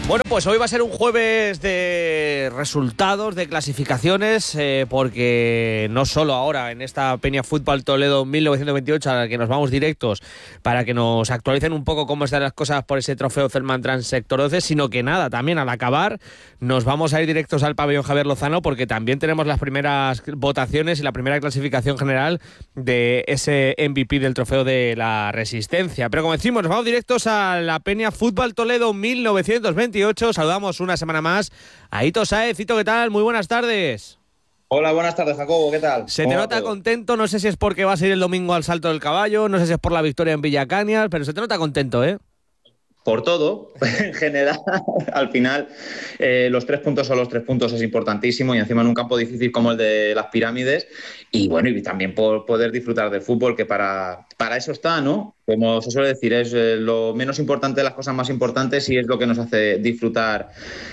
Bueno, pues hoy va a ser un jueves de resultados, de clasificaciones, porque no solo ahora en esta Peña Fútbol Toledo 1928 a la que nos vamos directos para que nos actualicen un poco cómo están las cosas por ese trofeo Celman Trans Sector 12, sino que nada, también al acabar nos vamos a ir directos al pabellón Javier Lozano porque también tenemos las primeras votaciones y la primera clasificación general de ese MVP del trofeo de la Resistencia. Pero como decimos, nos vamos directos a la Peña Fútbol Toledo 1928. Saludamos una semana más a Hito Sáez. Hito, ¿qué tal? Muy buenas tardes. Hola, buenas tardes, Jacobo, ¿qué tal? Se te nota contento, no sé si es porque vas a ir el domingo al Salto del Caballo, no sé si es por la victoria en Villacañas, pero se te nota contento, ¿eh? Por todo, en general, al final los 3 puntos son los 3 puntos, es importantísimo y encima en un campo difícil como el de las Pirámides y bueno, y también por poder disfrutar del fútbol, que para eso está, ¿no? Como se suele decir, es lo menos importante de las cosas más importantes y es lo que nos hace disfrutar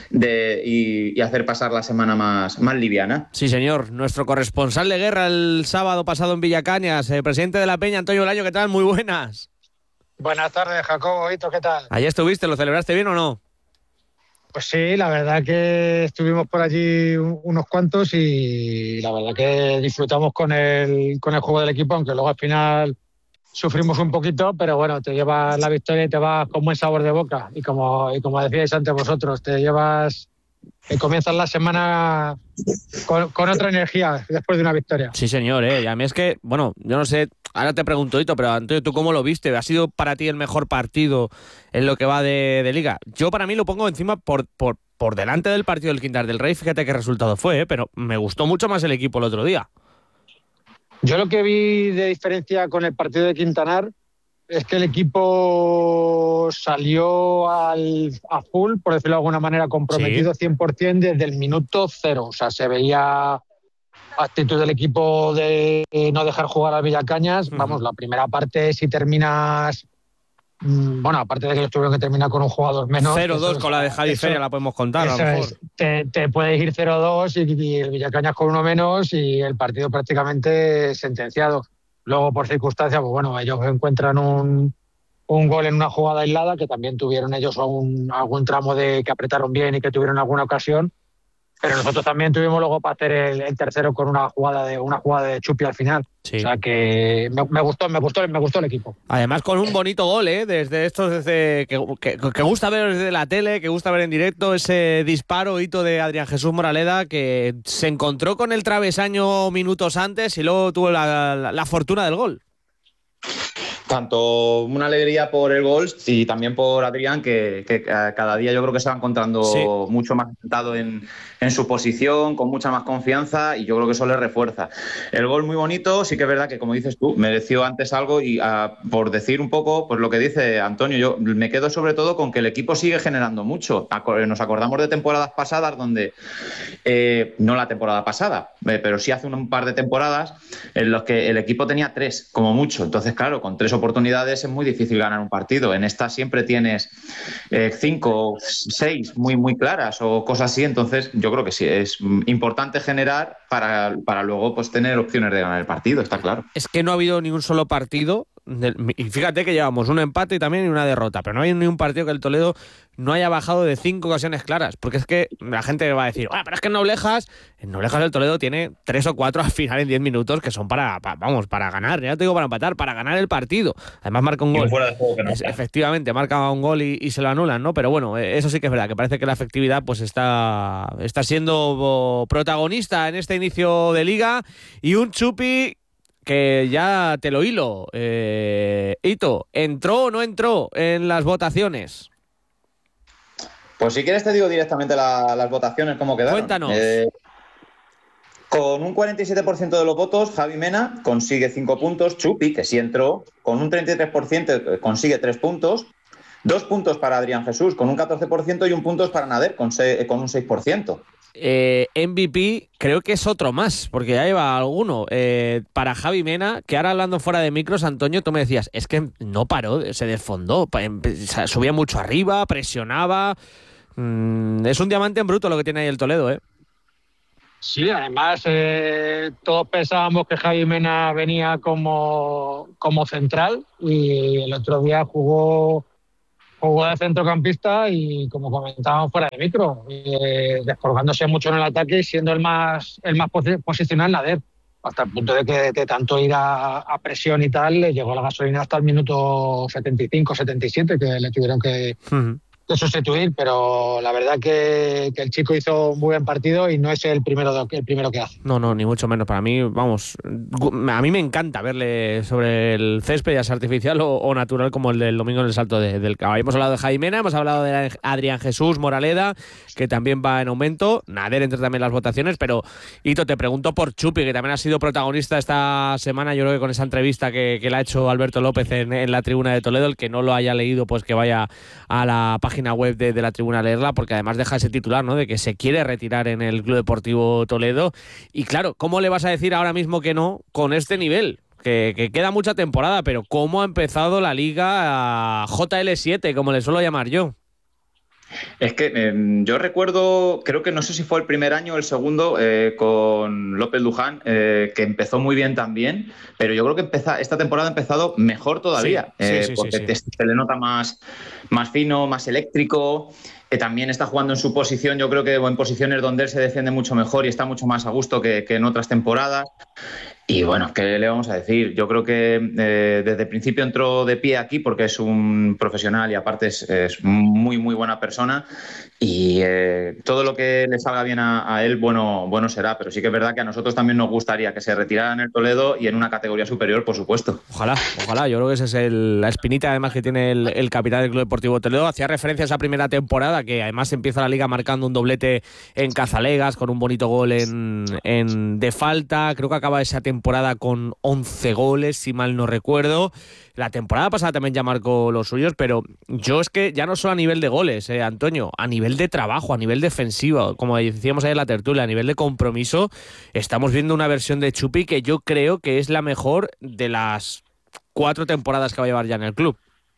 y hacer pasar la semana más liviana. Sí, señor, nuestro corresponsal de guerra el sábado pasado en Villacañas, presidente de la Peña, Antonio Olaño, ¿qué tal? Muy buenas. Buenas tardes, Jacobo, Hito, ¿qué tal? ¿Allá estuviste? ¿Lo celebraste bien o no? Pues sí, la verdad que estuvimos por allí unos cuantos y la verdad que disfrutamos con el juego del equipo, aunque luego al final sufrimos un poquito, pero bueno, te llevas la victoria y te vas con buen sabor de boca. Y como decíais antes vosotros, comienzas la semana con otra energía después de una victoria. Sí, señor, y a mí es que, bueno, yo no sé, ahora te pregunto, Hito, pero Antonio, ¿tú cómo lo viste? ¿Ha sido para ti el mejor partido en lo que va de Liga? Yo para mí lo pongo encima por delante del partido del Quintar del Rey, fíjate qué resultado fue, pero me gustó mucho más el equipo el otro día. Yo lo que vi de diferencia con el partido de Quintanar es que el equipo salió a full, por decirlo de alguna manera, comprometido 100% desde el minuto 0. O sea, se veía actitud del equipo de no dejar jugar al Villacañas. Vamos, la primera parte, si terminas... Bueno, aparte de que ellos tuvieron que terminar con un jugador menos... 0-2 con la de Javi Feria la podemos contar, a lo mejor. Te puedes ir 0-2 y el Villacañas con uno menos y el partido prácticamente sentenciado. Luego, por circunstancias, pues bueno, ellos encuentran un gol en una jugada aislada, que también tuvieron ellos algún tramo que apretaron bien y que tuvieron alguna ocasión. Pero nosotros también tuvimos luego para hacer el tercero con una jugada de Chupi al final. Sí. O sea que me gustó el equipo. Además con un bonito gol, desde estos que gusta ver desde la tele, que gusta ver en directo, ese disparo, Hito, de Adrián Jesús Moraleda, que se encontró con el travesaño minutos antes y luego tuvo la fortuna del gol. Tanto una alegría por el gol y también por Adrián, que cada día yo creo que se va encontrando mucho más sentado en su posición, con mucha más confianza, y yo creo que eso le refuerza. El gol muy bonito, sí que es verdad que, como dices tú, mereció antes algo, y por decir un poco pues lo que dice Antonio, yo me quedo sobre todo con que el equipo sigue generando mucho. Nos acordamos de temporadas pasadas donde, no la temporada pasada, pero sí hace un par de temporadas en los que el equipo tenía 3, como mucho. Entonces, claro, con 3 oportunidades es muy difícil ganar un partido. En esta siempre tienes 5 o 6 muy, muy claras o cosas así. Entonces yo creo que sí, es importante generar para luego pues tener opciones de ganar el partido, está claro. Es que no ha habido ni un solo partido, y fíjate que llevamos un empate y también una derrota, pero no hay ni un partido que el Toledo no haya bajado de 5 ocasiones claras, porque es que la gente va a decir, pero es que en Noblejas el Toledo tiene 3 o 4 al final en 10 minutos que son para ganar, ya te digo para empatar, para ganar el partido. Además marca un gol. Fuera de juego que no efectivamente, marca un gol y se lo anulan, ¿no? Pero bueno, eso sí que es verdad, que parece que la efectividad pues está siendo protagonista en este inicio de liga, y un Chupi que ya te lo hilo. Hito, ¿entró o no entró en las votaciones? Pues si quieres te digo directamente las votaciones, cómo quedaron. Cuéntanos. Con un 47% de los votos, Javi Mena consigue 5 puntos, Chupi, que sí entró, con un 33% consigue 3 puntos, 2 puntos para Adrián Jesús con un 14% y 1 punto para Nader con un 6%. MVP creo que es otro más, porque ya lleva alguno. Para Javi Mena, que ahora hablando fuera de micros, Antonio, tú me decías, es que no paró, se desfondó, subía mucho arriba, presionaba. Es un diamante en bruto lo que tiene ahí el Toledo, ¿eh? Sí, además todos pensábamos que Javi Mena venía como central, y el otro día jugó jugó de centrocampista y, como comentábamos fuera de micro, descolgándose mucho en el ataque y siendo el más posicional Nader, hasta el punto de que de tanto ir a presión y tal, le llegó la gasolina hasta el minuto 75, 77, que le tuvieron que sustituir, pero la verdad que el chico hizo un muy buen partido y no es el primero que hace. No, ni mucho menos. Para mí, vamos, a mí me encanta verle sobre el césped, ya sea artificial o natural, como el del domingo en el salto del caballo. Hemos hablado de Javi Mena, hemos hablado de Adrián Jesús Moraleda, que también va en aumento. Nader entre también las votaciones, pero Hito, te pregunto por Chupi, que también ha sido protagonista esta semana, yo creo que con esa entrevista que le ha hecho Alberto López en la Tribuna de Toledo. El que no lo haya leído, pues que vaya a la página web de la Tribuna a leerla, porque además deja ese titular, ¿no?, de que se quiere retirar en el Club Deportivo Toledo. Y claro, ¿cómo le vas a decir ahora mismo que no con este nivel? Que queda mucha temporada, pero ¿cómo ha empezado la Liga JL7, como le suelo llamar yo? Es que yo recuerdo, creo que no sé si fue el primer año o el segundo, con López Luján, que empezó muy bien también, pero yo creo que esta temporada ha empezado mejor todavía, porque se le nota más fino, más eléctrico. También está jugando en su posición, yo creo que en posiciones donde él se defiende mucho mejor y está mucho más a gusto que en otras temporadas. Y bueno, ¿qué le vamos a decir? Yo creo que desde el principio entró de pie aquí porque es un profesional y aparte es muy, muy buena persona, y todo lo que le salga bien a él, bueno será. Pero sí que es verdad que a nosotros también nos gustaría que se retirara en el Toledo y en una categoría superior, por supuesto. Ojalá. Yo creo que esa es la espinita además que tiene el capitán del Club Deportivo Toledo. Hacía referencia a esa primera temporada, que además empieza la Liga marcando un doblete en Cazalegas con un bonito gol de falta. Creo que acaba esa temporada con 11 goles, si mal no recuerdo. La temporada pasada también ya marcó los suyos, pero yo es que ya no solo a nivel de goles, Antonio, a nivel de trabajo, a nivel defensivo, como decíamos ayer en la tertulia, a nivel de compromiso, estamos viendo una versión de Chupi que yo creo que es la mejor de las 4 temporadas que va a llevar ya en el club.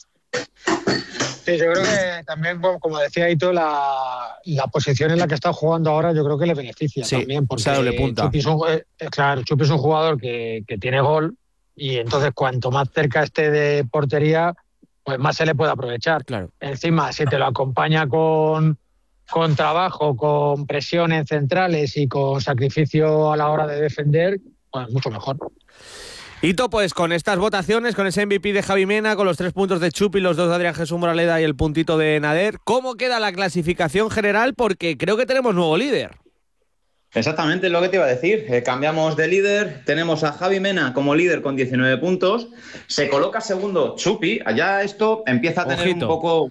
Sí, yo creo que también, como decía Hito, la posición en la que está jugando ahora yo creo que le beneficia también, porque doble punta. Chupi es un jugador que tiene gol, y entonces cuanto más cerca esté de portería, pues más se le puede aprovechar. Claro. Encima, si te lo acompaña con trabajo, con presión en centrales y con sacrificio a la hora de defender, pues mucho mejor. Hito, pues con estas votaciones, con ese MVP de Javi Mena, con los 3 puntos de Chupi, los 2 de Adrián Jesús Moraleda y el puntito de Nader, ¿cómo queda la clasificación general? Porque creo que tenemos nuevo líder. Exactamente, es lo que te iba a decir. Cambiamos de líder, tenemos a Javi Mena como líder con 19 puntos, se coloca segundo Chupi. Allá esto empieza a tener un poco...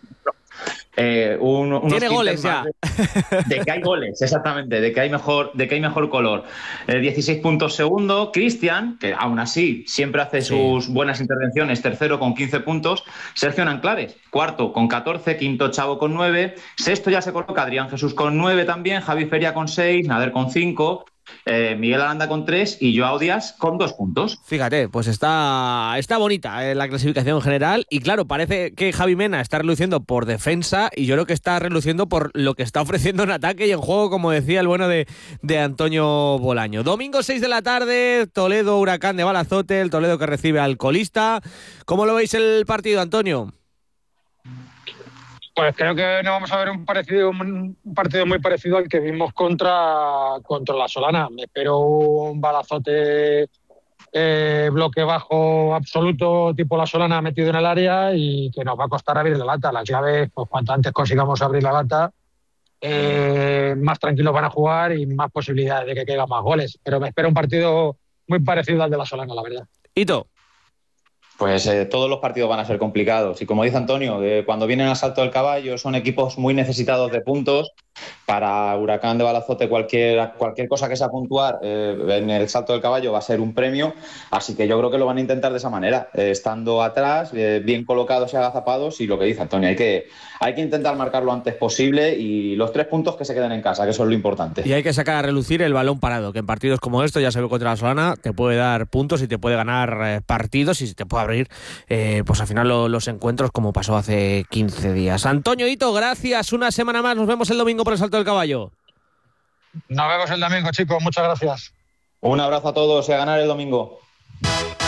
tiene goles ya. De que hay goles, exactamente, de que hay mejor color. 16 puntos segundo, Cristian, que aún así siempre hace sus buenas intervenciones, tercero con 15 puntos. Sergio Nanclares, cuarto con 14, quinto Chavo con 9, sexto ya se coloca Adrián Jesús con 9 también, Javi Feria con 6, Nader con 5, Miguel Aranda con 3 y Joao Díaz con 2 puntos. Fíjate, pues está bonita la clasificación general, y claro, parece que Javi Mena está reluciendo por defensa, y yo creo que está reluciendo por lo que está ofreciendo en ataque y en juego, como decía el bueno de Antonio Bolaño. Domingo 6 de la tarde, Toledo Huracán de Balazote, el Toledo que recibe al colista. ¿Cómo lo veis el partido, Antonio? Pues creo que no vamos a ver un partido muy parecido al que vimos contra la Solana. Me espero un Balazote bloque bajo absoluto tipo la Solana metido en el área, y que nos va a costar abrir la lata. La clave, pues cuanto antes consigamos abrir la lata, más tranquilos van a jugar y más posibilidades de que caigan más goles. Pero me espero un partido muy parecido al de la Solana, la verdad. Hito. Pues todos los partidos van a ser complicados, y como dice Antonio, cuando vienen al salto del caballo son equipos muy necesitados de puntos. Para Huracán de Balazote cualquier cosa que sea puntuar en el salto del caballo va a ser un premio, así que yo creo que lo van a intentar de esa manera, estando atrás, bien colocados y agazapados, y lo que dice Antonio, hay que intentar marcar lo antes posible, y los 3 puntos que se queden en casa, que eso es lo importante. Y hay que sacar a relucir el balón parado, que en partidos como estos, ya se ve contra la Solana, te puede dar puntos y te puede ganar partidos, y te puede abrir pues al final los encuentros, como pasó hace 15 días. Antonio, Hito, gracias, una semana más, nos vemos el domingo por el salto del caballo. Nos vemos el domingo, chicos, muchas gracias. Un abrazo a todos y a ganar el domingo.